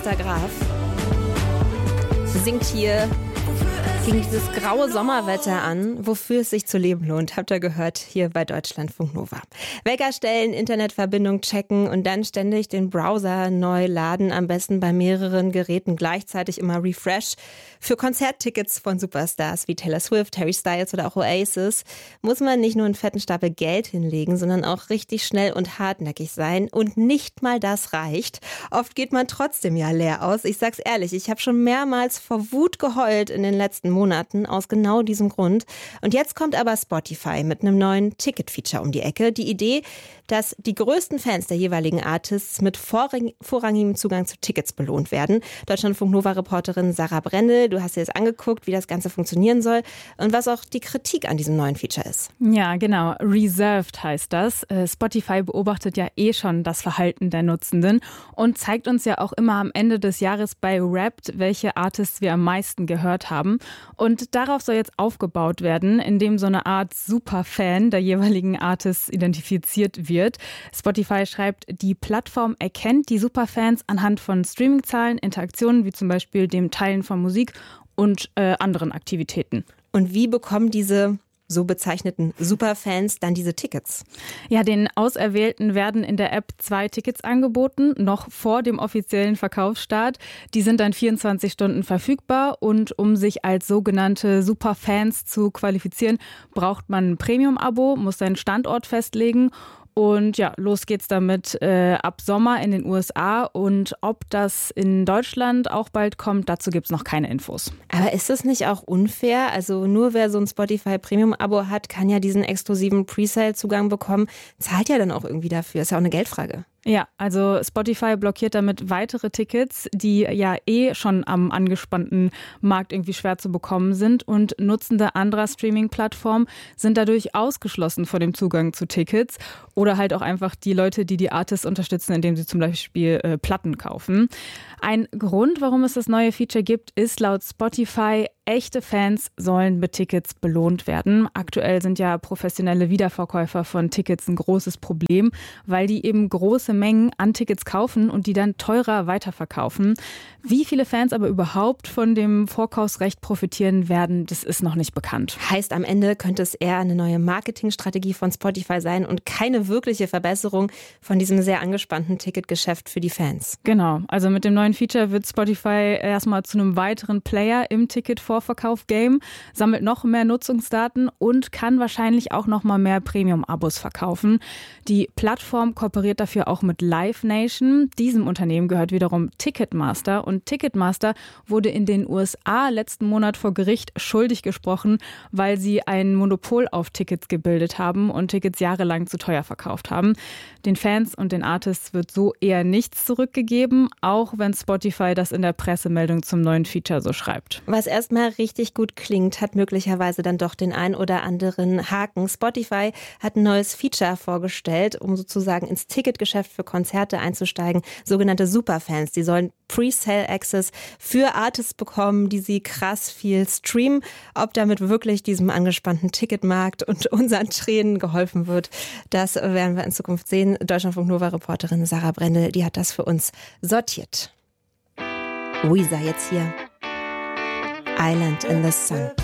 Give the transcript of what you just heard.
Costa Graf singt hier gegen dieses graue Sommerwetter an, wofür es sich zu leben lohnt. Habt ihr gehört, hier bei Deutschlandfunk Nova. Wecker stellen, Internetverbindung checken und dann ständig den Browser neu laden. Am besten bei mehreren Geräten gleichzeitig immer Refresh. Für Konzerttickets von Superstars wie Taylor Swift, Harry Styles oder auch Oasis muss man nicht nur einen fetten Stapel Geld hinlegen, sondern auch richtig schnell und hartnäckig sein. Und nicht mal das reicht. Oft geht man trotzdem ja leer aus. Ich sag's ehrlich, ich habe schon mehrmals vor Wut geheult in den letzten Monaten aus genau diesem Grund. Und jetzt kommt aber Spotify mit einem neuen Ticket-Feature um die Ecke. Die Idee, dass die größten Fans der jeweiligen Artists mit vorrangigem Zugang zu Tickets belohnt werden. Deutschlandfunk-Nova-Reporterin Sarah Brendel, du hast dir das angeguckt, wie das Ganze funktionieren soll und was auch die Kritik an diesem neuen Feature ist. Ja, genau. Reserved heißt das. Spotify beobachtet ja schon das Verhalten der Nutzenden und zeigt uns ja auch immer am Ende des Jahres bei Wrapped, welche Artists wir am meisten gehört haben. Und darauf soll jetzt aufgebaut werden, indem so eine Art Superfan der jeweiligen Artists identifiziert wird. Spotify schreibt, die Plattform erkennt die Superfans anhand von Streamingzahlen, Interaktionen wie zum Beispiel dem Teilen von Musik und anderen Aktivitäten. Und wie bekommen diese so bezeichneten Superfans dann diese Tickets? Ja, den Auserwählten werden in der App 2 Tickets angeboten, noch vor dem offiziellen Verkaufsstart. Die sind dann 24 Stunden verfügbar und um sich als sogenannte Superfans zu qualifizieren, braucht man ein Premium-Abo, muss seinen Standort festlegen. Und ja, los geht's damit ab Sommer in den USA. Und ob das in Deutschland auch bald kommt, dazu gibt's noch keine Infos. Aber ist das nicht auch unfair? Also nur wer so ein Spotify Premium-Abo hat, kann ja diesen exklusiven Presale-Zugang bekommen. Zahlt ja dann auch irgendwie dafür. Ist ja auch eine Geldfrage. Ja, also Spotify blockiert damit weitere Tickets, die ja schon am angespannten Markt irgendwie schwer zu bekommen sind und Nutzende anderer Streaming-Plattformen sind dadurch ausgeschlossen vor dem Zugang zu Tickets oder halt auch einfach die Leute, die Artists unterstützen, indem sie zum Beispiel Platten kaufen. Ein Grund, warum es das neue Feature gibt, ist laut Spotify, echte Fans sollen mit Tickets belohnt werden. Aktuell sind ja professionelle Wiederverkäufer von Tickets ein großes Problem, weil die eben große Mengen an Tickets kaufen und die dann teurer weiterverkaufen. Wie viele Fans aber überhaupt von dem Vorkaufsrecht profitieren werden, das ist noch nicht bekannt. Heißt, am Ende könnte es eher eine neue Marketingstrategie von Spotify sein und keine wirkliche Verbesserung von diesem sehr angespannten Ticketgeschäft für die Fans. Genau, also mit dem neuen Feature wird Spotify erstmal zu einem weiteren Player im Ticket-Vorverkauf-Game, sammelt noch mehr Nutzungsdaten und kann wahrscheinlich auch noch mal mehr Premium-Abos verkaufen. Die Plattform kooperiert dafür auch mit Live Nation. Diesem Unternehmen gehört wiederum Ticketmaster und Ticketmaster wurde in den USA letzten Monat vor Gericht schuldig gesprochen, weil sie ein Monopol auf Tickets gebildet haben und Tickets jahrelang zu teuer verkauft haben. Den Fans und den Artists wird so eher nichts zurückgegeben, auch wenn Spotify das in der Pressemeldung zum neuen Feature so schreibt. Was erstmal richtig gut klingt, hat möglicherweise dann doch den ein oder anderen Haken. Spotify hat ein neues Feature vorgestellt, um sozusagen ins Ticketgeschäft für Konzerte einzusteigen. Sogenannte Superfans, die sollen Pre-Sale-Access für Artists bekommen, die sie krass viel streamen. Ob damit wirklich diesem angespannten Ticketmarkt und unseren Tränen geholfen wird, das werden wir in Zukunft sehen. Deutschlandfunk Nova-Reporterin Sarah Brendel, die hat das für uns sortiert. Weezer jetzt hier. Island in the Sun.